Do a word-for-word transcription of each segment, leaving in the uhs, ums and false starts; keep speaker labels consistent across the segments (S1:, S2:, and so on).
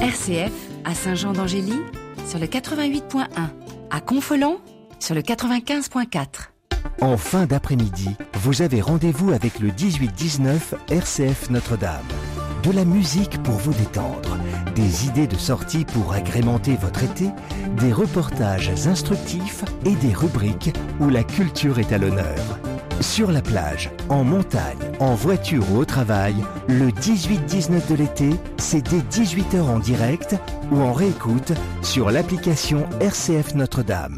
S1: R C F à Saint-Jean-d'Angély sur le quatre-vingt-huit point un, à Confolens sur le quatre-vingt-quinze point quatre.
S2: En fin d'après-midi, vous avez rendez-vous avec le dix-huit dix-neuf R C F Notre-Dame. De la musique pour vous détendre, des idées de sortie pour agrémenter votre été, des reportages instructifs et des rubriques où la culture est à l'honneur. Sur la plage, en montagne, en voiture ou au travail, le dix-huit dix-neuf de l'été, c'est dès dix-huit heures en direct ou en réécoute sur l'application R C F Notre-Dame.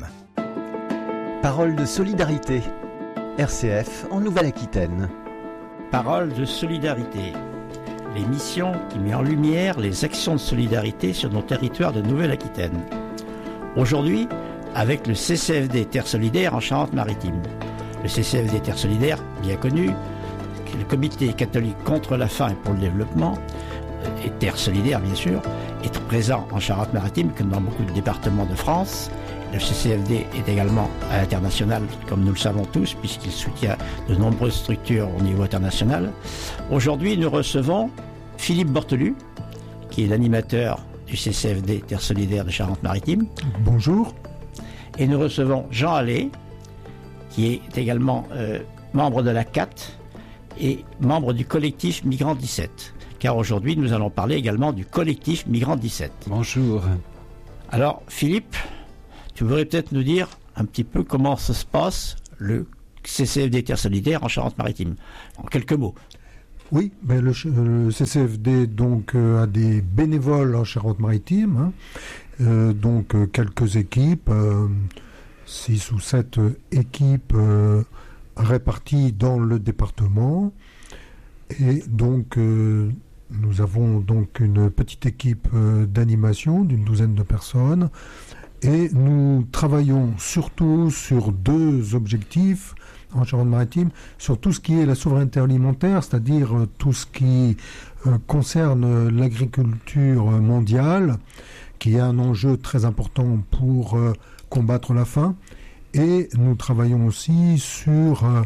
S3: Parole de solidarité. R C F en Nouvelle-Aquitaine.
S4: Parole de solidarité. L'émission qui met en lumière les actions de solidarité sur nos territoires de Nouvelle-Aquitaine. Aujourd'hui, avec le C C F D Terre Solidaire en Charente-Maritime. Le C C F D Terre Solidaire, bien connu, qui est le Comité catholique contre la faim et pour le développement, et Terre Solidaire bien sûr, est présent en Charente-Maritime comme dans beaucoup de départements de France. Le C C F D est également à l'international, comme nous le savons tous, puisqu'il soutient de nombreuses structures au niveau international. Aujourd'hui, nous recevons Philippe Bortelu, qui est l'animateur du C C F D Terre Solidaire de Charente-Maritime.
S5: Bonjour.
S4: Et nous recevons Jean Allais, qui est également euh, membre de la C A T et membre du collectif Migrants dix-sept. Car aujourd'hui, nous allons parler également du collectif Migrants dix-sept.
S5: Bonjour.
S4: Alors, Philippe, tu voudrais peut-être nous dire un petit peu comment ça se passe, le C C F D Terre Solidaire en Charente-Maritime, en quelques mots.
S5: Oui, ben le, le C C F D donc euh, a des bénévoles en Charente-Maritime, hein, euh, donc euh, quelques équipes, euh, six ou sept équipes euh, réparties dans le département, et donc euh, nous avons donc une petite équipe euh, d'animation d'une douzaine de personnes. Et nous travaillons surtout sur deux objectifs en Charente-Maritime, sur tout ce qui est la souveraineté alimentaire, c'est-à-dire tout ce qui euh, concerne l'agriculture mondiale, qui est un enjeu très important pour euh, combattre la faim. Et nous travaillons aussi sur euh,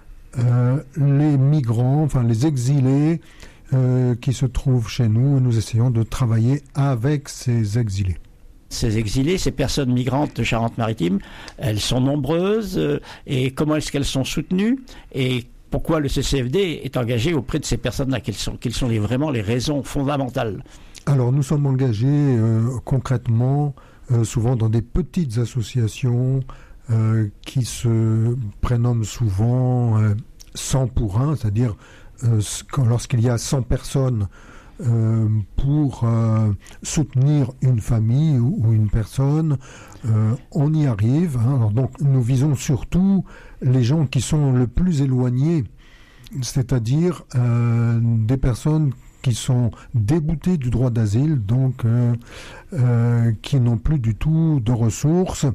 S5: euh, les migrants, enfin les exilés euh, qui se trouvent chez nous, et nous essayons de travailler avec ces exilés.
S4: Ces exilés, ces personnes migrantes de Charente-Maritime, elles sont nombreuses, euh, et comment est-ce qu'elles sont soutenues, et pourquoi le C C F D est engagé auprès de ces personnes-là? Quelles sont, quelles sont les, vraiment les raisons fondamentales?
S5: Alors nous sommes engagés euh, concrètement, euh, souvent dans des petites associations euh, qui se prénomment souvent euh, cent pour un, c'est-à-dire euh, lorsqu'il y a cent personnes Euh, pour euh, soutenir une famille ou, ou une personne, euh, on y arrive. Hein. Alors donc nous visons surtout les gens qui sont le plus éloignés, c'est-à-dire euh, des personnes qui sont déboutées du droit d'asile, donc euh, euh, qui n'ont plus du tout de ressources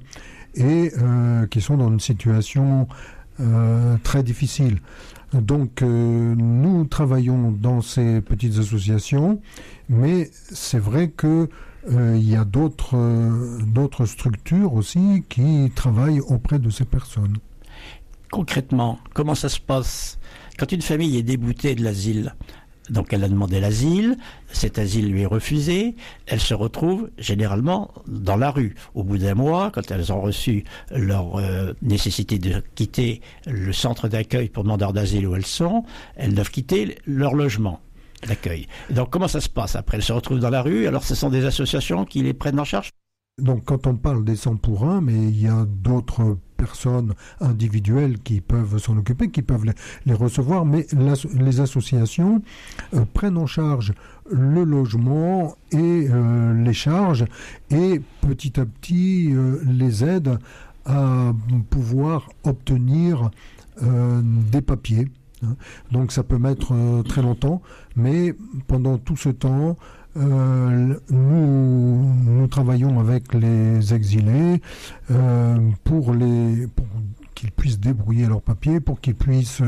S5: et euh, qui sont dans une situation euh, très difficile. Donc euh, nous travaillons dans ces petites associations, mais c'est vrai que euh, il y a d'autres euh, d'autres structures aussi qui travaillent auprès de ces personnes.
S4: Concrètement, comment ça se passe quand une famille est déboutée de l'asile? Donc elle a demandé l'asile, cet asile lui est refusé, elle se retrouve généralement dans la rue. Au bout d'un mois, quand elles ont reçu leur euh, nécessité de quitter le centre d'accueil pour demandeurs d'asile où elles sont, elles doivent quitter leur logement d'accueil. Donc comment ça se passe après? Elles se retrouvent dans la rue, alors ce sont des associations qui les prennent en charge?
S5: Donc quand on parle des cent pour un, mais il y a d'autres personnes individuelles qui peuvent s'en occuper, qui peuvent les, les recevoir, mais la, les associations euh, prennent en charge le logement et euh, les charges, et petit à petit euh, les aident à pouvoir obtenir euh, des papiers. Donc ça peut mettre euh, très longtemps, mais pendant tout ce temps, Euh, nous, nous travaillons avec les exilés euh, pour, les, pour qu'ils puissent débrouiller leurs papiers, pour qu'ils puissent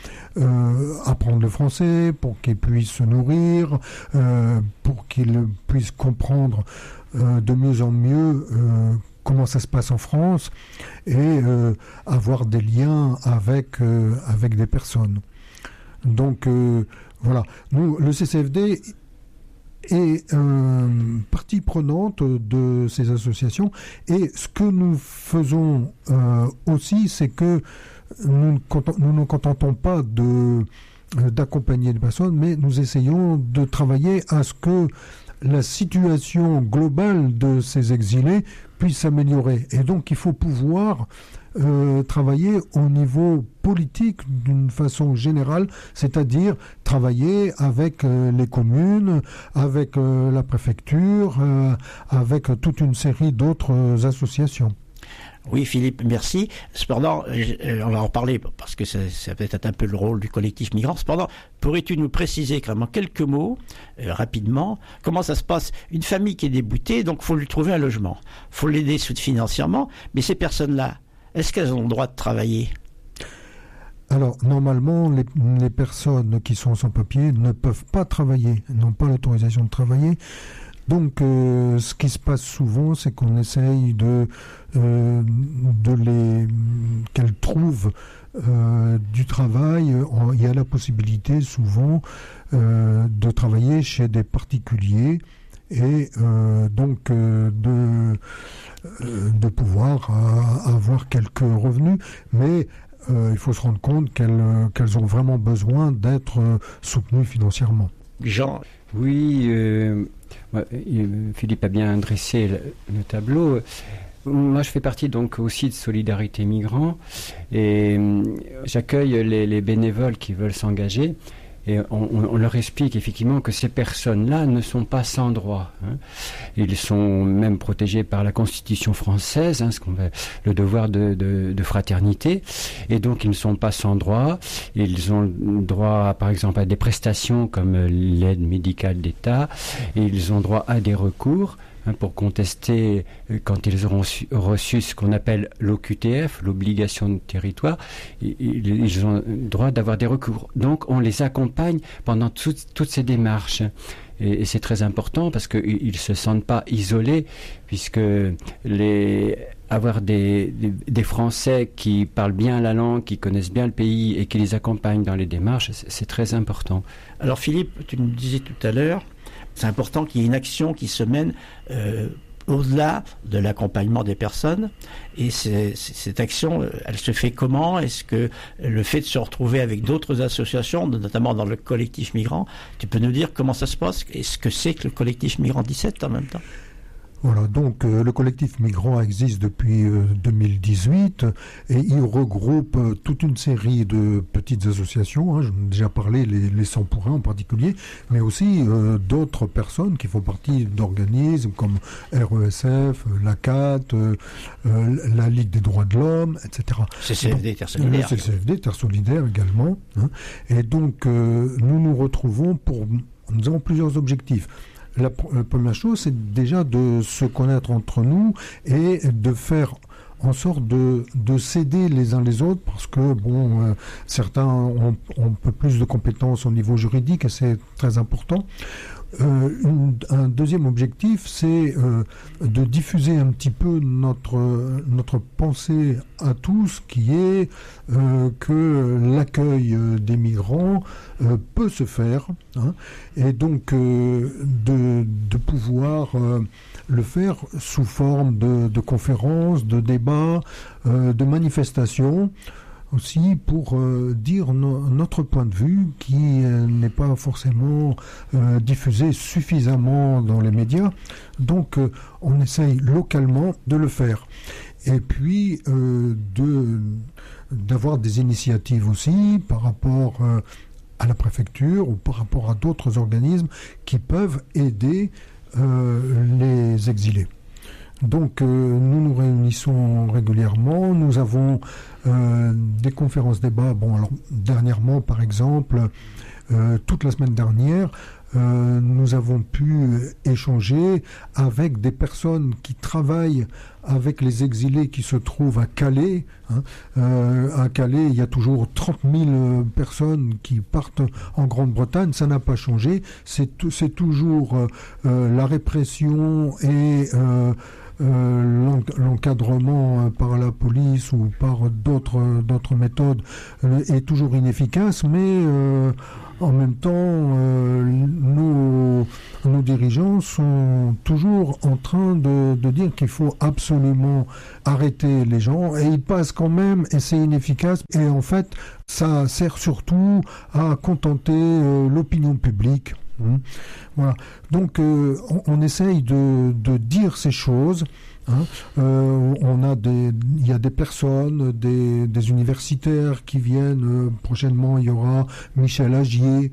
S5: euh, apprendre le français, pour qu'ils puissent se nourrir, euh, pour qu'ils puissent comprendre euh, de mieux en mieux euh, comment ça se passe en France et euh, avoir des liens avec, euh, avec des personnes. Donc euh, voilà, nous, le C C F D est euh, partie prenante de ces associations. Et ce que nous faisons euh, aussi, c'est que nous nous ne contentons pas de, d'accompagner les personnes, mais nous essayons de travailler à ce que la situation globale de ces exilés puisse s'améliorer. Et donc il faut pouvoir euh, travailler au niveau politique d'une façon générale, c'est-à-dire travailler avec euh, les communes, avec euh, la préfecture, euh, avec toute une série d'autres euh, associations.
S4: Oui, Philippe, merci. Cependant, euh, on va en reparler parce que ça, ça peut être un peu le rôle du collectif migrant. Cependant, pourrais-tu nous préciser quand même en quelques mots, euh, rapidement, comment ça se passe? Une famille qui est déboutée, donc il faut lui trouver un logement. Il faut l'aider financièrement, mais ces personnes-là, est-ce qu'elles ont le droit de travailler?
S5: Alors, normalement, les, les personnes qui sont sans papier ne peuvent pas travailler, n'ont pas l'autorisation de travailler. Donc, euh, ce qui se passe souvent, c'est qu'on essaye de, euh, de les, qu'elles trouvent euh, du travail. Il y a la possibilité souvent euh, de travailler chez des particuliers et euh, donc euh, de, euh, de pouvoir euh, avoir quelques revenus, mais euh, il faut se rendre compte qu'elles, qu'elles ont vraiment besoin d'être euh, soutenues financièrement.
S4: Jean?
S6: Oui, euh, Philippe a bien dressé le, le tableau. Moi, je fais partie donc aussi de Solidarité Migrants et euh, j'accueille les, les bénévoles qui veulent s'engager. Et on, on leur explique effectivement que ces personnes-là ne sont pas sans droit. Hein. Ils sont même protégés par la Constitution française, hein, ce qu'on veut, le devoir de, de, de fraternité. Et donc, ils ne sont pas sans droit. Ils ont droit, par exemple, à des prestations comme l'aide médicale d'État. Et ils ont droit à des recours. Hein, pour contester euh, quand ils auront su, reçu ce qu'on appelle l'O Q T F, l'obligation de territoire, ils, ils ont droit d'avoir des recours. Donc on les accompagne pendant tout, toutes ces démarches. Et, et c'est très important parce qu'ils ne se sentent pas isolés, puisque les, avoir des, des, des Français qui parlent bien la langue, qui connaissent bien le pays et qui les accompagnent dans les démarches, c'est, c'est très important.
S4: Alors Philippe, tu nous disais tout à l'heure, c'est important qu'il y ait une action qui se mène euh, au-delà de l'accompagnement des personnes. Et c'est, c'est, cette action, elle se fait comment? Est-ce que le fait de se retrouver avec d'autres associations, notamment dans le collectif migrant, tu peux nous dire comment ça se passe? Est-ce que c'est que le collectif migrant dix-sept en même temps?
S5: Voilà, donc euh, le collectif migrant existe depuis euh, deux mille dix-huit et il regroupe euh, toute une série de petites associations, hein, j'en ai déjà parlé, les, les cent pour un en particulier, mais aussi euh, d'autres personnes qui font partie d'organismes comme R E S F, la C A T, euh, euh, la Ligue des droits de l'homme, et cetera.
S4: C C F D, Terre Solidaire.
S5: Le C C F D, Terre Solidaire également. Hein, et donc euh, nous nous retrouvons pour... Nous avons plusieurs objectifs. La, la première chose, c'est déjà de se connaître entre nous et de faire en sorte de, de s'aider les uns les autres parce que, bon, euh, certains ont, ont un peu plus de compétences au niveau juridique et c'est très important. Euh, une, un deuxième objectif, c'est euh, de diffuser un petit peu notre, notre pensée à tous, qui est euh, que l'accueil des migrants euh, peut se faire, hein, et donc euh, de, de pouvoir euh, le faire sous forme de, de conférences, de débats, euh, de manifestations, aussi pour euh, dire no- notre point de vue qui euh, n'est pas forcément euh, diffusé suffisamment dans les médias. Donc euh, on essaye localement de le faire. Et puis euh, de, d'avoir des initiatives aussi par rapport euh, à la préfecture ou par rapport à d'autres organismes qui peuvent aider euh, les exilés. Donc euh, nous nous réunissons régulièrement, nous avons euh, des conférences débats. Bon, alors dernièrement par exemple, euh, toute la semaine dernière, euh, nous avons pu échanger avec des personnes qui travaillent avec les exilés qui se trouvent à Calais. Hein. Euh, à Calais, il y a toujours trente mille personnes qui partent en Grande-Bretagne. Ça n'a pas changé. C'est, c'est toujours euh, la répression et euh, euh, l'encadrement par la police ou par d'autres d'autres méthodes euh, est toujours inefficace, mais euh, en même temps, euh, nos, nos dirigeants sont toujours en train de, de dire qu'il faut absolument arrêter les gens, et ils passent quand même, et c'est inefficace. Et en fait, ça sert surtout à contenter euh, l'opinion publique. Hein. Voilà. Donc, euh, on, on essaye de, de dire ces choses. Hein. Euh, on a des, il y a des personnes, des, des universitaires qui viennent. Euh, prochainement, il y aura Michel Agier.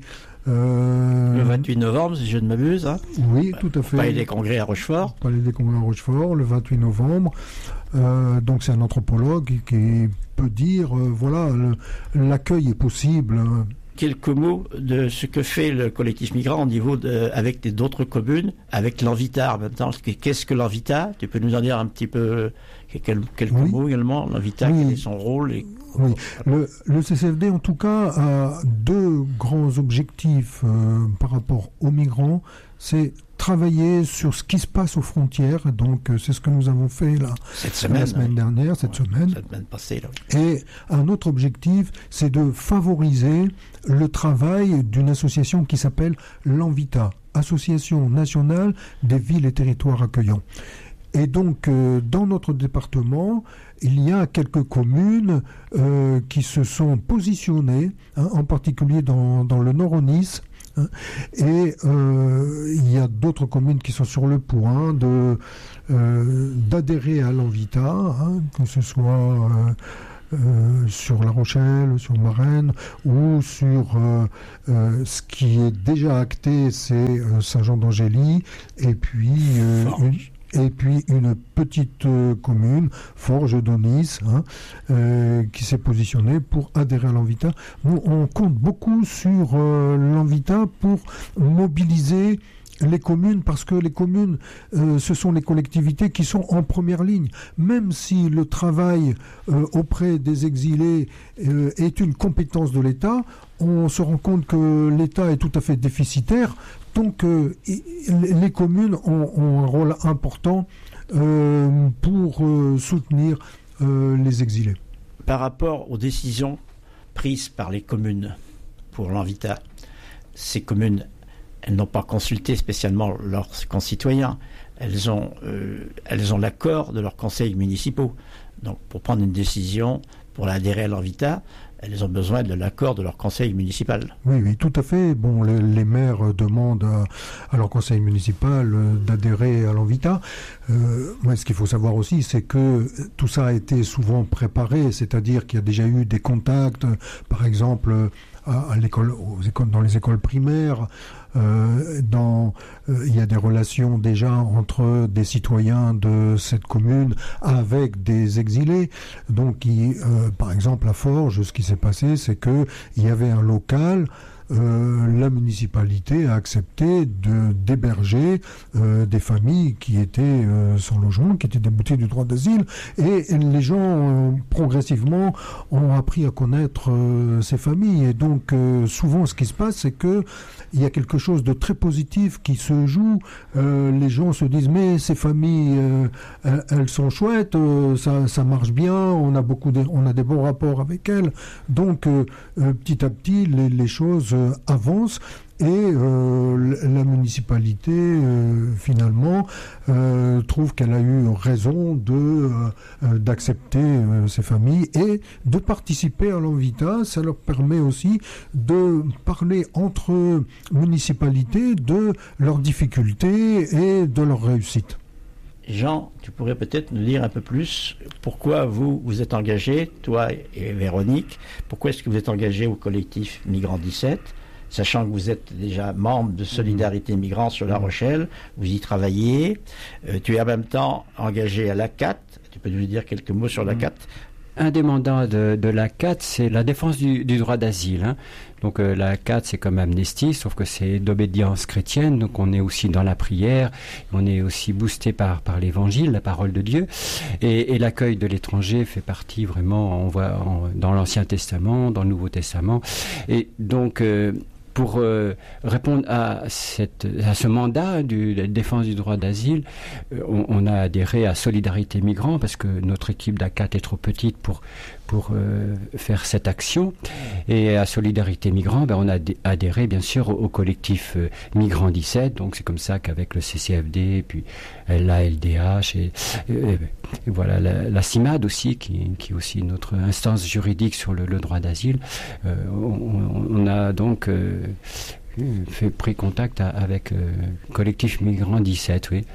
S4: Euh, le vingt-huit novembre, si je ne m'abuse. Hein.
S5: Oui, tout à fait.
S4: Palais des Congrès à Rochefort.
S5: Palais des Congrès à Rochefort, le vingt-huit novembre. Euh, donc c'est un anthropologue qui peut dire, euh, voilà, le, l'accueil est possible.
S4: Quelques mots de ce que fait le collectif migrant au niveau de, avec des, d'autres communes, avec l'Envita en même temps. Qu'est-ce que l'Envita ? Tu peux nous en dire un petit peu quelques, quelques oui. mots également. L'Envita, oui. Quel est son rôle et...
S5: Oui, le, le C C F D en tout cas a deux grands objectifs euh, par rapport aux migrants. C'est travailler sur ce qui se passe aux frontières, donc euh, c'est ce que nous avons fait là
S4: cette semaine,
S5: la semaine
S4: oui.
S5: dernière, cette
S4: ouais,
S5: semaine.
S4: Cette semaine passée, là, oui.
S5: Et un autre objectif, c'est de favoriser le travail d'une association qui s'appelle l'Envita, Association nationale des villes et territoires accueillants. Et donc, euh, dans notre département, il y a quelques communes euh, qui se sont positionnées, hein, en particulier dans, dans le Nord-Nice, hein, et euh, il y a d'autres communes qui sont sur le point de, euh, d'adhérer à l'Envita, hein, que ce soit... Euh, Euh, sur La Rochelle, sur Marennes, ou sur euh, euh, ce qui est déjà acté, c'est euh, Saint-Jean-d'Angély, et puis euh, une, et puis une petite euh, commune, Forges-de-Nice, hein, euh, qui s'est positionnée pour adhérer à l'Envita. Nous, on compte beaucoup sur euh, l'Envita pour mobiliser les communes, parce que les communes, euh, ce sont les collectivités qui sont en première ligne. Même si le travail euh, auprès des exilés euh, est une compétence de l'État, on se rend compte que l'État est tout à fait déficitaire. Donc euh, les communes ont, ont un rôle important euh, pour euh, soutenir euh, les exilés.
S4: Par rapport aux décisions prises par les communes pour l'Envita, ces communes, elles n'ont pas consulté spécialement leurs concitoyens. Elles ont, euh, elles ont l'accord de leurs conseils municipaux. Donc, pour prendre une décision, pour adhérer à l'Envita, elles ont besoin de l'accord de leur conseil municipal.
S5: Oui, oui, tout à fait. Bon, les, les maires demandent à, à leur conseil municipal euh, d'adhérer à l'Envita. Euh, ouais, ce qu'il faut savoir aussi, c'est que tout ça a été souvent préparé, c'est-à-dire qu'il y a déjà eu des contacts, par exemple, à, à l'école, aux écoles, dans les écoles primaires. Euh, dans, euh, il y a des relations déjà entre des citoyens de cette commune avec des exilés. Donc, il, euh, par exemple, à Forges, ce qui s'est passé, c'est que il y avait un local. Euh, la municipalité a accepté de, d'héberger euh, des familles qui étaient euh, sans logement, qui étaient déboutées du droit d'asile, et, et les gens euh, progressivement ont appris à connaître euh, ces familles. Et donc euh, souvent ce qui se passe, c'est que il y a quelque chose de très positif qui se joue. Euh, les gens se disent mais ces familles euh, elles, elles sont chouettes, euh, ça, ça marche bien, on a beaucoup de, on a des bons rapports avec elles. Donc euh, euh, petit à petit les, les choses euh, avancent. Et euh, la municipalité, euh, finalement, euh, trouve qu'elle a eu raison de, euh, d'accepter euh, ces familles et de participer à l'Envita. Ça leur permet aussi de parler entre municipalités de leurs difficultés et de leurs réussites.
S4: Jean, tu pourrais peut-être nous dire un peu plus pourquoi vous vous êtes engagé, toi et Véronique, pourquoi est-ce que vous êtes engagé au collectif Migrants dix-sept, sachant que vous êtes déjà membre de Solidarité Migrants sur La Rochelle, vous y travaillez, euh, tu es en même temps engagé à l'A C A T, tu peux nous dire quelques mots sur l'A C A T?
S6: Un des mandats de, de l'A C A T, c'est la défense du, du droit d'asile. Hein. Donc euh, l'A C A T, c'est comme Amnesty, sauf que c'est d'obédience chrétienne. Donc on est aussi dans la prière, on est aussi boosté par par l'Évangile, la parole de Dieu. Et, et l'accueil de l'étranger fait partie vraiment, on voit en, dans l'Ancien Testament, dans le Nouveau Testament. Et donc euh, pour euh, répondre à, cette, à ce mandat du, de défense du droit d'asile, euh, on, on a adhéré à Solidarité Migrants parce que notre équipe d'A C A T est trop petite pour, pour euh, faire cette action. Et à Solidarité Migrants, ben, on a adhéré bien sûr au, au collectif euh, Migrants dix-sept. Donc c'est comme ça qu'avec le C C F D, et puis la L D H et, et, et voilà la, la CIMAD aussi, qui, qui est aussi notre instance juridique sur le, le droit d'asile. Euh, on, on a donc euh, fait, pris contact à, avec le euh, collectif Migrants dix-sept, oui.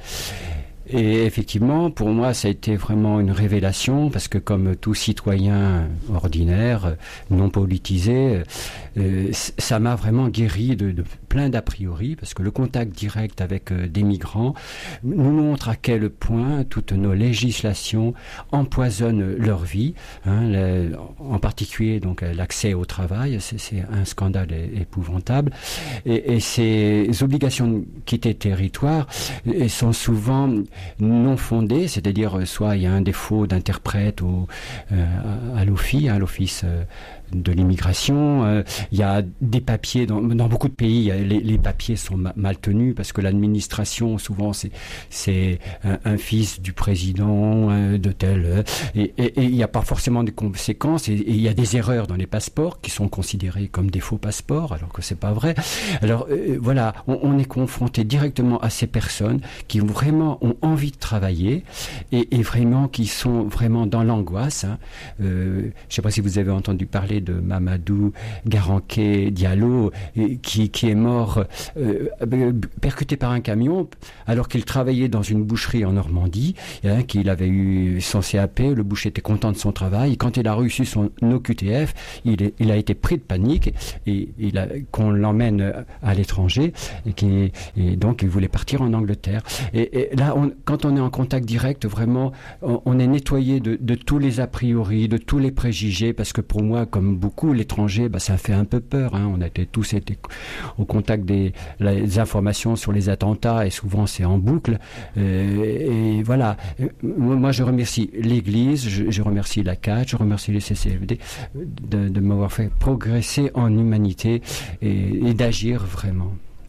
S6: Et effectivement, pour moi, ça a été vraiment une révélation, parce que comme tout citoyen ordinaire, non politisé, euh, ça m'a vraiment guéri de, de plein d'a priori, parce que le contact direct avec euh, des migrants nous montre à quel point toutes nos législations empoisonnent leur vie, hein, le, en particulier donc l'accès au travail, c'est, c'est un scandale épouvantable, et, et ces obligations de quitter territoire sont souvent non fondées, c'est-à-dire soit il y a un défaut d'interprète au, euh, à l'OFII, à l'Office euh, de l'immigration, euh, il y a des papiers, dans, dans beaucoup de pays, les, les papiers sont ma, mal tenus, parce que l'administration, souvent, c'est, c'est un, un fils du président, euh, de tel, euh, et, et, et il n'y a pas forcément de conséquences, et, et il y a des erreurs dans les passeports qui sont considérés comme des faux passeports, alors que c'est pas vrai. Alors euh, voilà, on, on est confronté directement à ces personnes qui vraiment ont envie de travailler, et, et vraiment qui sont vraiment dans l'angoisse. Hein. Euh, je ne sais pas si vous avez entendu parler de Mamadou Garanké Diallo, qui, qui est mort euh, percuté par un camion alors qu'il travaillait dans une boucherie en Normandie, hein, qu'il avait eu son C A P, le boucher était content de son travail, et quand il a reçu son O Q T F, il, est, il a été pris de panique, et il a, qu'on l'emmène à l'étranger, et, qui, et donc il voulait partir en Angleterre. Et, et là, on, quand on est en contact direct, vraiment, on, on est nettoyé de, de tous les a priori, de tous les préjugés, parce que pour moi, comme beaucoup, l'étranger, bah, ça fait un peu peur. Hein. On a été, tous été au contact des les informations sur les attentats, et souvent c'est en boucle. Euh, et voilà. Moi, je remercie l'Église, je, je remercie la C A T, je remercie le C C F D de, de m'avoir fait progresser en humanité et, et d'agir vraiment.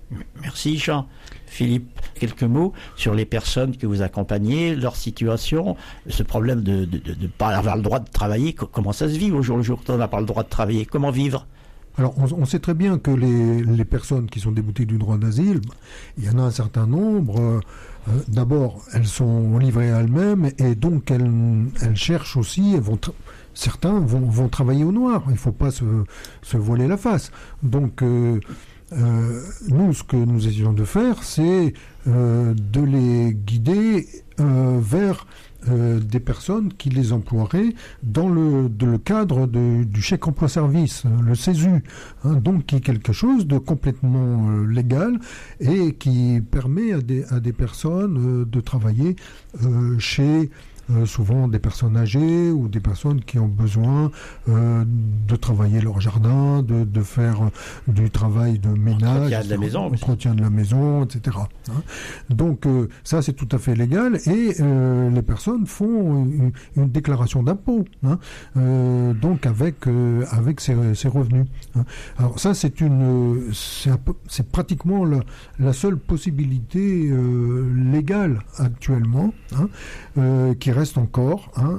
S4: Merci Jean. Philippe, quelques mots sur les personnes que vous accompagnez, leur situation, ce problème de ne pas avoir le droit de travailler. Comment ça se vit au jour le jour quand on n'a pas le droit de travailler? Comment vivre?
S5: Alors, on, on sait très bien que les, les personnes qui sont déboutées du droit d'asile, il y en a un certain nombre. Euh, d'abord, elles sont livrées à elles-mêmes, et donc elles, elles cherchent aussi, elles vont tra- certains vont, vont travailler au noir. Il ne faut pas se, se voiler la face. Donc, euh, Euh, nous, ce que nous essayons de faire, c'est euh, de les guider euh, vers euh, des personnes qui les emploieraient dans le, de, le cadre de, du chèque emploi-service, le C E S U, hein, donc qui est quelque chose de complètement euh, légal et qui permet à des, à des personnes euh, de travailler euh, chez Euh, souvent des personnes âgées ou des personnes qui ont besoin euh, de travailler leur jardin, de, de faire du travail de ménage,
S4: entretien de la maison,
S5: entretien de la maison, et cetera. Hein. Donc euh, ça c'est tout à fait légal, et euh, les personnes font une, une déclaration d'impôt, hein, euh, donc avec euh, avec ces, ces revenus. Hein. Alors ça c'est une c'est, un peu, c'est pratiquement la, la seule possibilité euh, légale actuellement, hein, euh, qui reste encore, hein,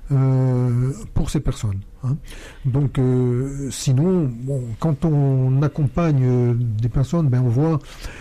S5: euh, pour ces personnes. Hein. Donc, euh, sinon, bon, quand on accompagne euh, des personnes, ben, on voit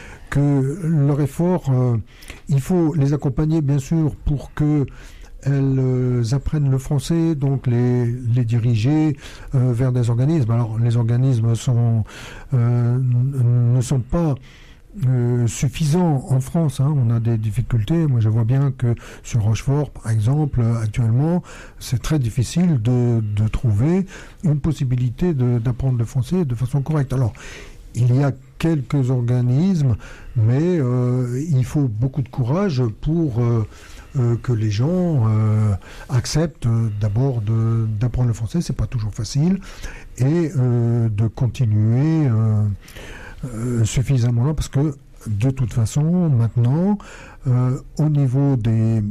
S5: que leur effort, euh, il faut les accompagner, bien sûr, pour que elles euh, apprennent le français, donc les, les diriger euh, vers des organismes. Alors, les organismes sont, euh, ne sont pas Euh, suffisant en France, hein. On a des difficultés. Moi, je vois bien que sur Rochefort, par exemple, actuellement, c'est très difficile de, de trouver une possibilité de, d'apprendre le français de façon correcte. Alors, il y a quelques organismes, mais euh, il faut beaucoup de courage pour euh, euh, que les gens euh, acceptent euh, d'abord de, d'apprendre le français. C'est pas toujours facile, et euh, de continuer Euh, Euh, suffisamment là, parce que de toute façon maintenant euh, au niveau des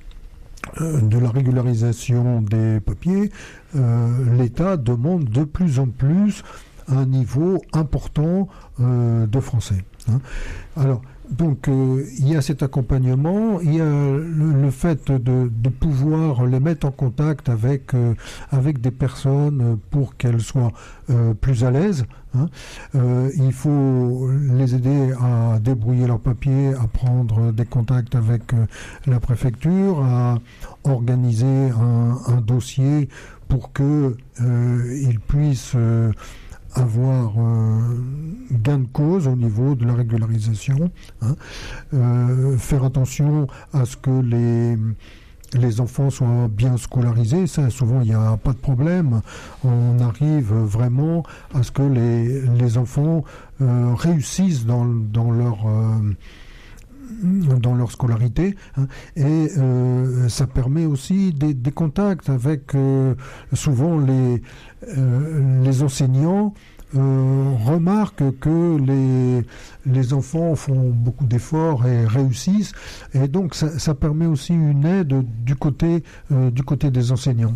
S5: euh, de la régularisation des papiers, euh, l'État demande de plus en plus un niveau important euh, de français. Hein. Alors, donc, euh, il y a cet accompagnement, il y a le, le fait de, de pouvoir les mettre en contact avec, euh, avec des personnes pour qu'elles soient euh, plus à l'aise. Hein. Euh, il faut les aider à débrouiller leurs papiers, à prendre des contacts avec euh, la préfecture, à organiser un, un dossier pour qu'ils euh, puissent... Euh, avoir euh, gain de cause au niveau de la régularisation, hein, euh, faire attention à ce que les, les enfants soient bien scolarisés, ça souvent il n'y a pas de problème, on arrive vraiment à ce que les, les enfants euh, réussissent dans, dans leur... Euh, dans leur scolarité, hein, et euh, ça permet aussi des, des contacts avec euh, souvent les, euh, les enseignants euh, remarquent que les, les enfants font beaucoup d'efforts et réussissent, et donc ça, ça permet aussi une aide du côté, euh, du côté des enseignants.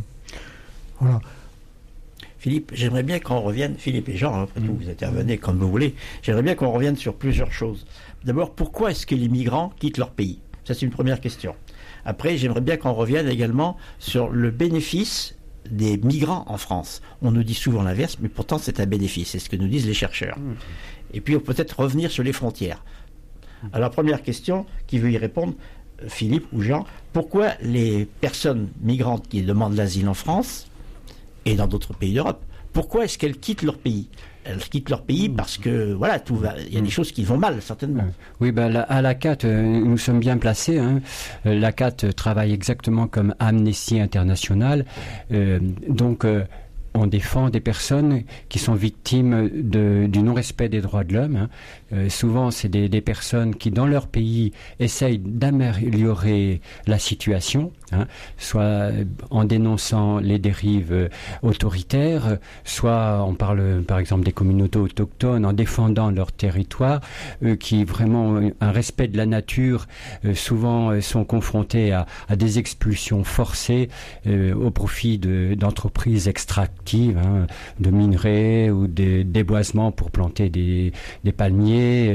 S5: Voilà.
S4: Philippe, j'aimerais bien qu'on revienne, Philippe et Jean, hein, après tout, vous intervenez comme vous voulez, j'aimerais bien qu'on revienne sur plusieurs choses. D'abord, pourquoi est-ce que les migrants quittent leur pays? Ça, c'est une première question. Après, j'aimerais bien qu'on revienne également sur le bénéfice des migrants en France. On nous dit souvent l'inverse, mais pourtant c'est un bénéfice, c'est ce que nous disent les chercheurs. Mmh. Et puis, on peut peut-être revenir sur les frontières. Alors, première question, qui veut y répondre, Philippe ou Jean, pourquoi les personnes migrantes qui demandent l'asile en France et dans d'autres pays d'Europe, pourquoi est-ce qu'elles quittent leur pays? Elles quittent leur pays parce que, voilà, tout va, il y a des choses qui vont mal, certainement.
S6: Oui, ben, la, à l'A C A T, euh, nous sommes bien placés. Hein. L'A C A T travaille exactement comme Amnesty International. Euh, donc, euh, on défend des personnes qui sont victimes de, du non-respect des droits de l'homme. Hein. Euh, souvent, c'est des, des personnes qui, dans leur pays, essayent d'améliorer la situation, hein, soit en dénonçant les dérives euh, autoritaires, soit on parle, par exemple, des communautés autochtones, en défendant leur territoire, euh, qui vraiment un respect de la nature, euh, souvent euh, sont confrontés à, à des expulsions forcées euh, au profit de, d'entreprises extractives, hein, de minerais ou de déboisements pour planter des, des palmiers. Et,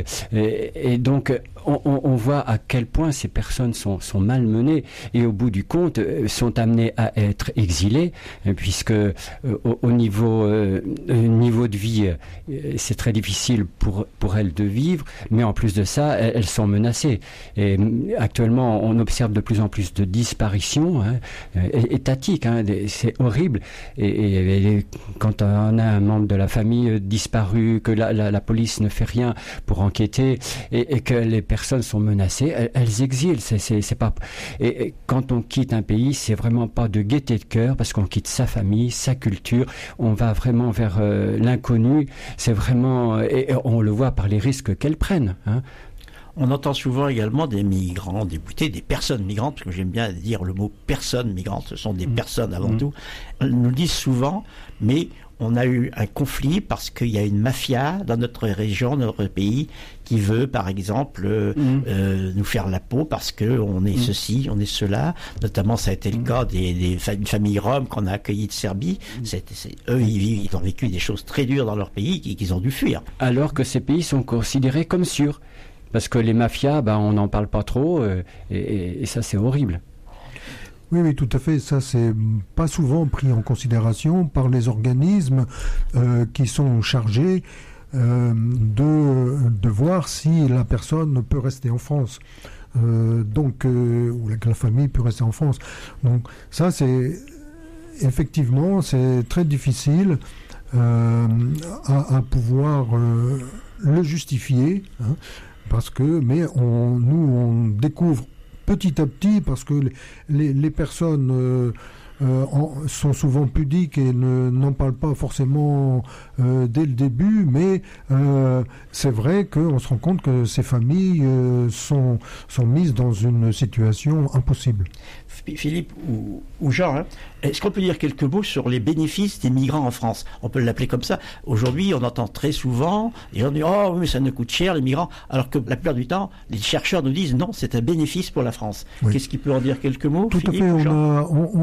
S6: et donc, on, on voit à quel point ces personnes sont, sont malmenées et au bout du compte sont amenées à être exilées, puisque euh, au, au niveau, euh, niveau de vie, euh, c'est très difficile pour, pour elles de vivre, mais en plus de ça, elles, elles sont menacées. Et actuellement, on observe de plus en plus de disparitions, hein, étatiques, hein, c'est horrible. Et, et, et quand on a un membre de la famille disparu, que la, la, la police ne fait rien pour enquêter et, et que les personnes sont menacées, elles, elles exilent. C'est, c'est, c'est pas... et, et quand on quitte un pays, c'est vraiment pas de gaieté de cœur parce qu'on quitte sa famille, sa culture. On va vraiment vers euh, l'inconnu. C'est vraiment... Et, et on le voit par les risques qu'elles prennent. Hein.
S4: On entend souvent également des migrants déboutés, des personnes migrantes, parce que j'aime bien dire le mot personnes migrantes, ce sont des mmh. personnes avant mmh. tout. Elles nous disent souvent, mais on a eu un conflit parce qu'il y a une mafia dans notre région, dans notre pays, qui veut, par exemple, euh, mmh. euh, nous faire la peau parce qu'on est mmh. ceci, on est cela. Notamment, ça a été le cas des, des fa- une famille rome qu'on a accueillie de Serbie. C'est, c'est, eux, ils, vivent, ils ont vécu des choses très dures dans leur pays qu'ils ont dû fuir.
S6: Alors que ces pays sont considérés comme sûrs. Parce que les mafias, ben, on n'en parle pas trop, euh, et, et, et ça, c'est horrible.
S5: Oui, oui, tout à fait. Ça, c'est pas souvent pris en considération par les organismes euh, qui sont chargés euh, de, de voir si la personne peut rester en France. Euh, donc, euh, ou que la famille peut rester en France. Donc, ça, c'est effectivement, c'est très difficile euh, à, à pouvoir euh, le justifier, hein, parce que, mais on, nous, on découvre petit à petit, parce que les, les, les personnes euh, euh, en, sont souvent pudiques et ne, n'en parlent pas forcément euh, dès le début, mais euh, c'est vrai qu'on se rend compte que ces familles euh, sont, sont mises dans une situation impossible.
S4: Philippe ou, ou Jean, hein, est-ce qu'on peut dire quelques mots sur les bénéfices des migrants en France? On peut l'appeler comme ça. Aujourd'hui, on entend très souvent, les gens disent « Oh, mais ça nous coûte cher, les migrants », alors que la plupart du temps, les chercheurs nous disent « Non, c'est un bénéfice pour la France oui. ». Qu'est-ce qui peut en dire quelques mots?
S5: Tout
S4: Philippe,
S5: à fait, on a, on, on a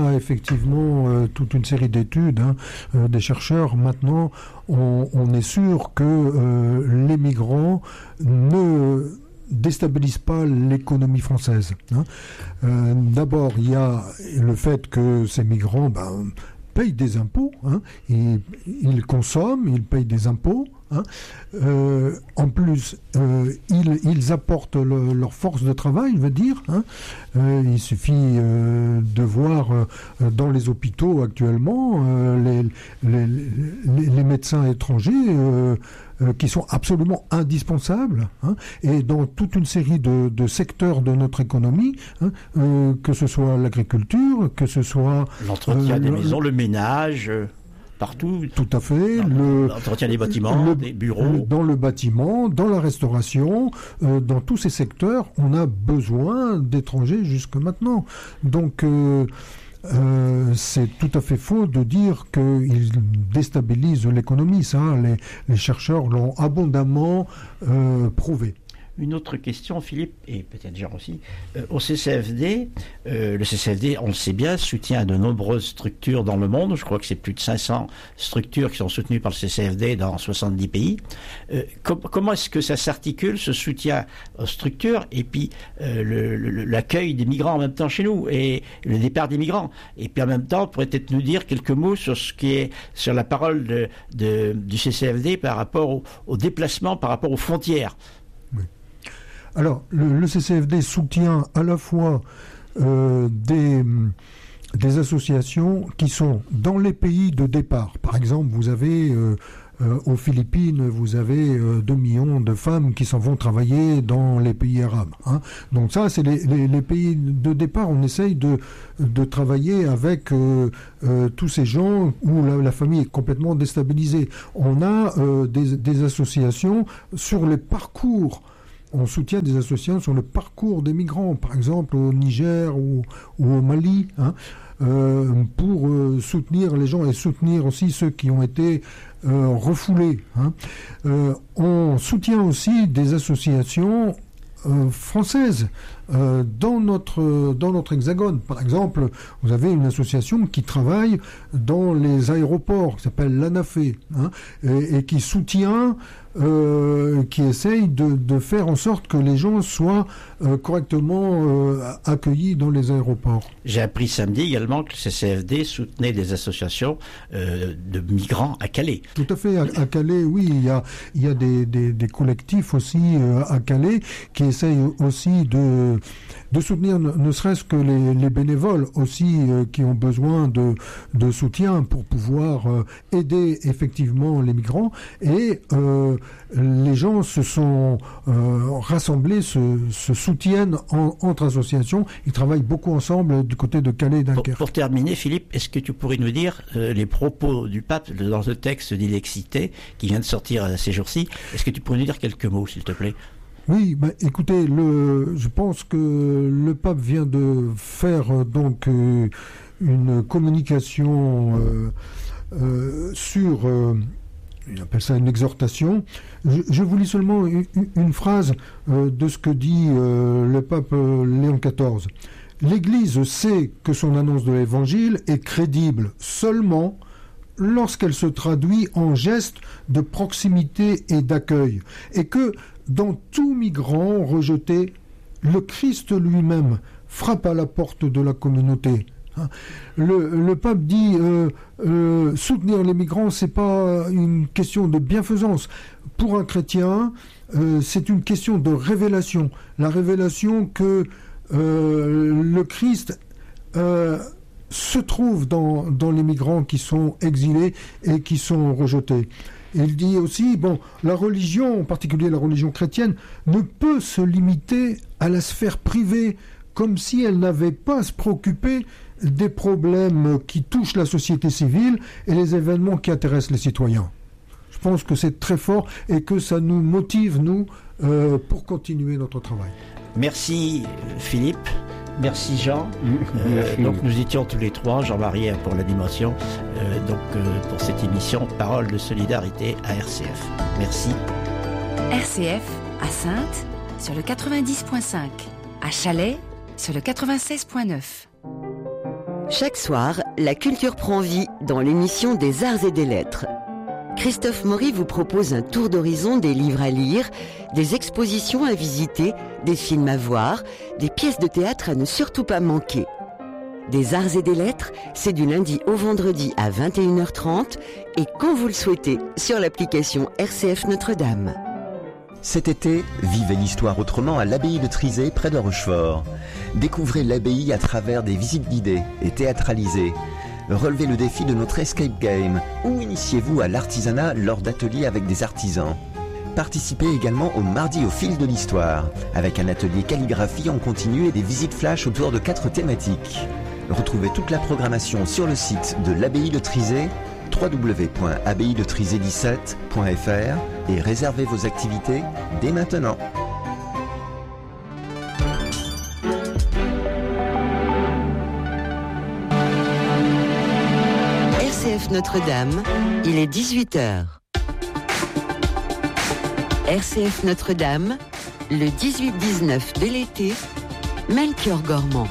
S5: a effectivement euh, toute une série d'études, hein, euh, des chercheurs. Maintenant, on, on est sûr que euh, les migrants ne déstabilisent pas l'économie française. Hein. Euh, d'abord, il y a le fait que ces migrants ben, payent des impôts, hein, ils, ils consomment, ils payent des impôts. Hein. Euh, en plus, euh, ils, ils apportent le, leur force de travail, je veux dire. Hein. Euh, il suffit euh, de voir euh, dans les hôpitaux actuellement euh, les, les, les, les médecins étrangers euh, euh, qui sont absolument indispensables. Hein. Et dans toute une série de, de secteurs de notre économie, hein, euh, que ce soit l'agriculture, que ce soit
S4: l'entretien
S5: euh,
S4: des
S5: le,
S4: maisons, le ménage. Euh... Partout.
S5: Tout à fait. Le,
S4: l'entretien des bâtiments,
S5: le,
S4: des bureaux.
S5: Le, dans le bâtiment, dans la restauration, euh, dans tous ces secteurs, on a besoin d'étrangers jusque maintenant. Donc, euh, euh, c'est tout à fait faux de dire qu'ils déstabilisent l'économie. Ça, les, les chercheurs l'ont abondamment euh, prouvé.
S4: Une autre question, Philippe, et peut-être Jean aussi. Euh, au C C F D, euh, le C C F D, on le sait bien, soutient de nombreuses structures dans le monde. Je crois que c'est plus de cinq cents structures qui sont soutenues par le C C F D dans soixante-dix pays. Euh, com- comment est-ce que ça s'articule, ce soutien aux structures, et puis euh, le, le, l'accueil des migrants en même temps chez nous, et le départ des migrants? Et puis en même temps, pourrait peut-être nous dire quelques mots sur ce qui est, sur la parole de, de, du C C F D par rapport au, au déplacement, par rapport aux frontières.
S5: Alors, le, le C C F D soutient à la fois euh, des, des associations qui sont dans les pays de départ. Par exemple, vous avez euh, euh, aux Philippines, vous avez euh, deux millions de femmes qui s'en vont travailler dans les pays arabes. Hein. Donc ça, c'est les, les, les pays de départ. On essaye de, de travailler avec euh, euh, tous ces gens où la, la famille est complètement déstabilisée. On a euh, des, des associations sur les parcours. On soutient des associations sur le parcours des migrants, par exemple au Niger ou, ou au Mali, hein, euh, pour euh, soutenir les gens et soutenir aussi ceux qui ont été euh, refoulés. Hein. Euh, on soutient aussi des associations euh, françaises euh, dans notre dans notre hexagone. Par exemple, vous avez une association qui travaille dans les aéroports, qui s'appelle l'ANAFE, hein, et, et qui soutient Euh, qui essaye de, de faire en sorte que les gens soient euh, correctement euh, accueillis dans les aéroports.
S4: J'ai appris samedi également que le C C F D soutenait des associations euh, de migrants à Calais.
S5: Tout à fait, à, à Calais, oui, il y a, il y a des, des, des collectifs aussi euh, à Calais qui essayent aussi de, de soutenir ne, ne serait-ce que les, les bénévoles aussi euh, qui ont besoin de, de soutien pour pouvoir euh, aider effectivement les migrants. Et euh, les gens se sont euh, rassemblés, se, se soutiennent en, entre associations. Ils travaillent beaucoup ensemble du côté de Calais et Dunkerque.
S4: Pour, pour terminer, Philippe, est-ce que tu pourrais nous dire euh, les propos du pape dans ce texte d'Ilexité qui vient de sortir euh, ces jours-ci? Est-ce que tu pourrais nous dire quelques mots, s'il te plaît?
S5: Oui, bah, écoutez, le, je pense que le pape vient de faire euh, donc euh, une communication euh, euh, sur... Euh, il appelle ça une exhortation. Je, je vous lis seulement une, une phrase euh, de ce que dit euh, le pape euh, Léon quatorze. L'Église sait que son annonce de l'Évangile est crédible seulement lorsqu'elle se traduit en gestes de proximité et d'accueil, et que dans tout migrant rejeté, le Christ lui-même frappe à la porte de la communauté. Le, le pape dit euh, euh, soutenir les migrants, c'est pas une question de bienfaisance. Pour un chrétien, euh, c'est une question de révélation. La révélation que euh, le Christ euh, se trouve dans, dans les migrants qui sont exilés et qui sont rejetés. Il dit aussi, bon, la religion, en particulier la religion chrétienne, ne peut se limiter à la sphère privée, comme si elle n'avait pas à se préoccuper des problèmes qui touchent la société civile et les événements qui intéressent les citoyens. Je pense que c'est très fort et que ça nous motive, nous, euh, pour continuer notre travail.
S4: Merci Philippe, merci Jean. Euh, donc nous étions tous les trois, Jean-Marie pour l'animation, euh, donc euh, pour cette émission Parole de solidarité à R C F. Merci.
S1: R C F à Saintes sur le quatre-vingt-dix point cinq, à Chalais sur le quatre-vingt-seize point neuf.
S7: Chaque soir, la culture prend vie dans l'émission des Arts et des Lettres. Christophe Maury vous propose un tour d'horizon des livres à lire, des expositions à visiter, des films à voir, des pièces de théâtre à ne surtout pas manquer. Des Arts et des Lettres, c'est du lundi au vendredi à vingt et une heures trente et quand vous le souhaitez sur l'application R C F Notre-Dame.
S3: Cet été, vivez l'histoire autrement à l'abbaye de Trizé, près de Rochefort. Découvrez l'abbaye à travers des visites guidées et théâtralisées. Relevez le défi de notre escape game ou initiez-vous à l'artisanat lors d'ateliers avec des artisans. Participez également au Mardi au fil de l'histoire, avec un atelier calligraphie en continu et des visites flash autour de quatre thématiques. Retrouvez toute la programmation sur le site de l'abbaye de Trizé, w w w point abbaye de trizé dix-sept point f r et réservez vos activités dès maintenant.
S7: R C F Notre-Dame, il est dix-huit heures. R C F Notre-Dame, le dix-huit dix-neuf de l'été, Melchior Gormand.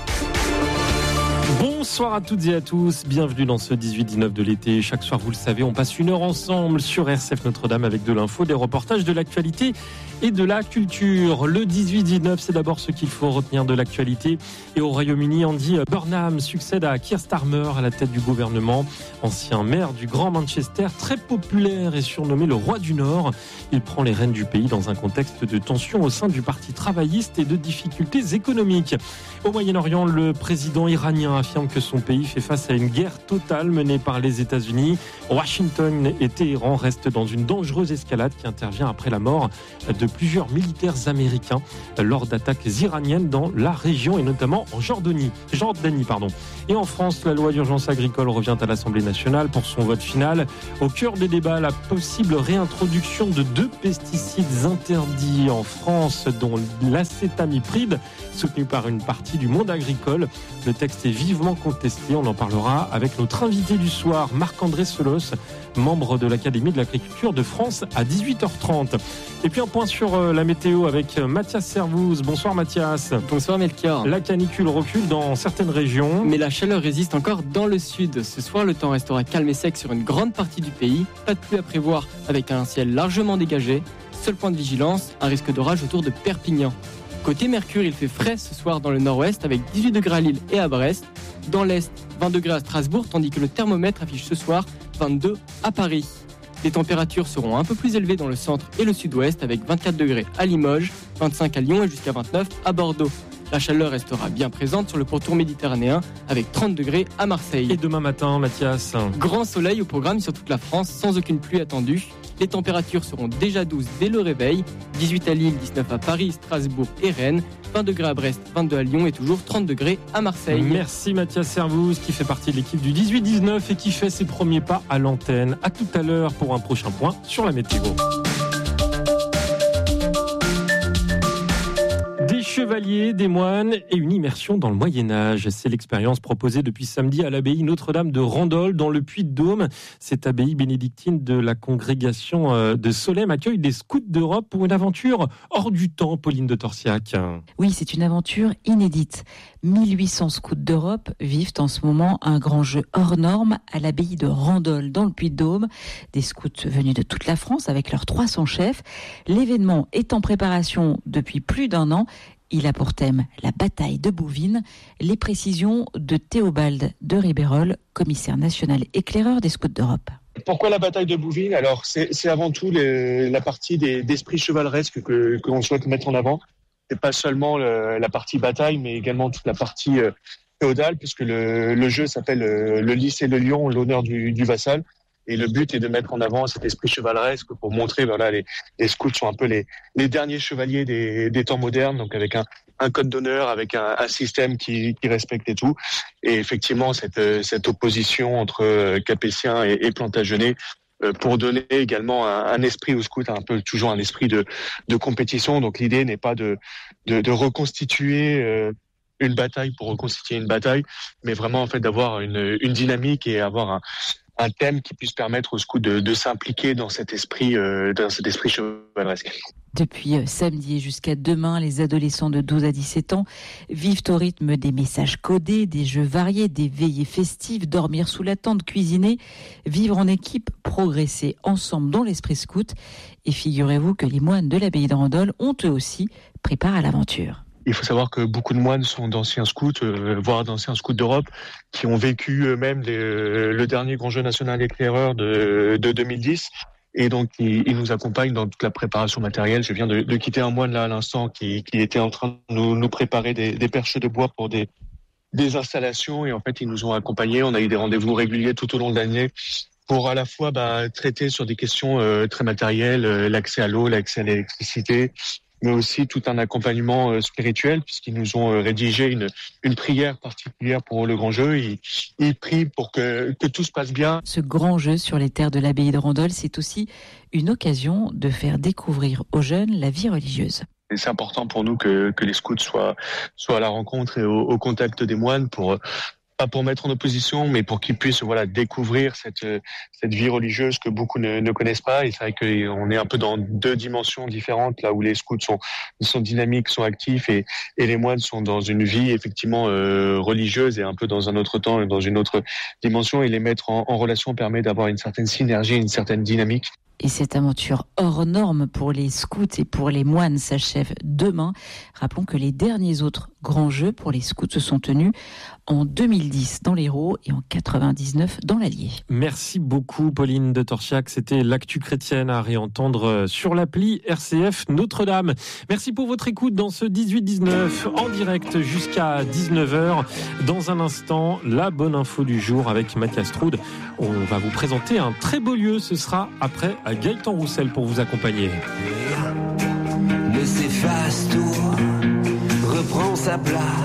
S8: Bonsoir à toutes et à tous, bienvenue dans ce dix-huit dix-neuf de l'été. Chaque soir, vous le savez, on passe une heure ensemble sur R C F Notre-Dame avec de l'info, des reportages, de l'actualité et de la culture. Le dix-huit dix-neuf, c'est d'abord ce qu'il faut retenir de l'actualité. Et au Royaume-Uni, Andy Burnham succède à Keir Starmer à la tête du gouvernement. Ancien maire du Grand Manchester, très populaire et surnommé le roi du Nord. Il prend les rênes du pays dans un contexte de tension au sein du parti travailliste et de difficultés économiques. Au Moyen-Orient, le président iranien affirme que son pays fait face à une guerre totale menée par les États-Unis. Washington et Téhéran restent dans une dangereuse escalade qui intervient après la mort de plusieurs militaires américains lors d'attaques iraniennes dans la région et notamment en Jordanie. Jordanie pardon. Et en France, la loi d'urgence agricole revient à l'Assemblée nationale pour son vote final. Au cœur des débats, la possible réintroduction de deux pesticides interdits en France, dont l'acétamipride, soutenu par une partie du monde agricole. Le texte est vivement contesté. On en parlera avec notre invité du soir, Marc-André Selos, membre de l'Académie de l'agriculture de France, à dix-huit heures trente. Et puis un point sur la météo avec Mathias Servouz. Bonsoir Mathias.
S9: Bonsoir Melchior.
S8: La canicule recule dans certaines régions.
S9: Mais la chaleur résiste encore dans le sud. Ce soir, le temps restera calme et sec sur une grande partie du pays. Pas de pluie à prévoir avec un ciel largement dégagé. Seul point de vigilance, un risque d'orage autour de Perpignan. Côté Mercure, il fait frais ce soir dans le nord-ouest avec dix-huit degrés à Lille et à Brest. Dans l'est, vingt degrés à Strasbourg, tandis que le thermomètre affiche ce soir vingt-deux à Paris. Les températures seront un peu plus élevées dans le centre et le sud-ouest avec vingt-quatre degrés à Limoges, vingt-cinq à Lyon et jusqu'à vingt-neuf à Bordeaux. La chaleur restera bien présente sur le pourtour méditerranéen avec trente degrés à Marseille.
S8: Et demain matin, Mathias ?
S9: Grand soleil au programme sur toute la France sans aucune pluie attendue. Les températures seront déjà douze dès le réveil, dix-huit à Lille, dix-neuf à Paris, Strasbourg et Rennes, vingt degrés à Brest, vingt-deux à Lyon et toujours trente degrés à Marseille.
S8: Merci Mathias Servouz qui fait partie de l'équipe du dix-huit dix-neuf et qui fait ses premiers pas à l'antenne. À tout à l'heure pour un prochain point sur la météo. Des chevaliers, des moines et une immersion dans le Moyen-Âge. C'est l'expérience proposée depuis samedi à l'abbaye Notre-Dame de Randol dans le Puy-de-Dôme. Cette abbaye bénédictine de la congrégation de Solesmes accueille des scouts d'Europe pour une aventure hors du temps, Pauline de Torsiac.
S10: Oui, c'est une aventure inédite. mille huit cents scouts d'Europe vivent en ce moment un grand jeu hors norme à l'abbaye de Randol dans le Puy-de-Dôme. Des scouts venus de toute la France avec leurs trois cents chefs. L'événement est en préparation depuis plus d'un an. Il a pour thème la bataille de Bouvines. Les précisions de Théobald de Ribérol, commissaire national éclaireur des scouts d'Europe.
S11: Pourquoi la bataille de Bouvines ? Alors, c'est, c'est avant tout les, la partie des, d'esprit chevaleresque que, que l'on souhaite mettre en avant. C'est pas seulement le, la partie bataille, mais également toute la partie euh, féodale, puisque le, le jeu s'appelle euh, le lys et le lion, l'honneur du, du vassal. Et le but est de mettre en avant cet esprit chevaleresque pour montrer, voilà, les, les scouts sont un peu les, les derniers chevaliers des, des temps modernes, donc avec un, un code d'honneur, avec un, un système qui, qui respecte et tout. Et effectivement, cette, cette opposition entre Capétiens et, et Plantagenets, pour donner également un, un esprit aux scouts, un peu toujours un esprit de, de compétition. Donc l'idée n'est pas de, de, de reconstituer euh, une bataille pour reconstituer une bataille, mais vraiment en fait d'avoir une, une dynamique et avoir un, un thème qui puisse permettre aux scouts de, de s'impliquer dans cet esprit, euh, dans cet esprit chevaleresque.
S10: Depuis samedi et jusqu'à demain, les adolescents de douze à dix-sept ans vivent au rythme des messages codés, des jeux variés, des veillées festives, dormir sous la tente, cuisiner, vivre en équipe, progresser ensemble dans l'esprit scout. Et figurez-vous que les moines de l'abbaye de Randol ont eux aussi pris part à l'aventure.
S11: Il faut savoir que beaucoup de moines sont d'anciens scouts, euh, voire d'anciens scouts d'Europe, qui ont vécu eux-mêmes les, euh, le dernier grand jeu national éclaireur de, de deux mille dix. Et donc, ils, ils nous accompagnent dans toute la préparation matérielle. Je viens de, de quitter un moine là à l'instant qui, qui était en train de nous, nous préparer des, des perches de bois pour des, des installations. Et en fait, ils nous ont accompagnés. On a eu des rendez-vous réguliers tout au long de l'année pour à la fois bah, traiter sur des questions euh, très matérielles, euh, l'accès à l'eau, l'accès à l'électricité, mais aussi tout un accompagnement euh, spirituel, puisqu'ils nous ont euh, rédigé une, une prière particulière pour le grand jeu. Ils, ils prient pour que, que tout se passe bien.
S10: Ce grand jeu sur les terres de l'abbaye de Randol, c'est aussi une occasion de faire découvrir aux jeunes la vie religieuse.
S11: Et c'est important pour nous que, que les scouts soient, soient à la rencontre et au, au contact des moines pour... pas pour mettre en opposition, mais pour qu'ils puissent voilà découvrir cette cette vie religieuse que beaucoup ne, ne connaissent pas. Et c'est vrai qu'on est un peu dans deux dimensions différentes, là où les scouts sont sont dynamiques, sont actifs, et et les moines sont dans une vie effectivement euh, religieuse et un peu dans un autre temps, dans une autre dimension. Et les mettre en, en relation permet d'avoir une certaine synergie, une certaine dynamique.
S10: Et cette aventure hors norme pour les scouts et pour les moines s'achève demain. Rappelons que les derniers autres grands jeux pour les scouts se sont tenus en deux mille dix dans l'Hérault et en quatre-vingt-dix-neuf dans l'Allier.
S8: Merci beaucoup Pauline de Torchiac. C'était l'actu chrétienne à réentendre sur l'appli R C F Notre-Dame. Merci pour votre écoute dans ce dix-huit dix-neuf en direct jusqu'à dix-neuf heures. Dans un instant, la bonne info du jour avec Mathias Troude. On va vous présenter un très beau lieu. Ce sera après à Gaëtan Roussel pour vous accompagner.
S12: Ne s'efface tout, reprend sa place.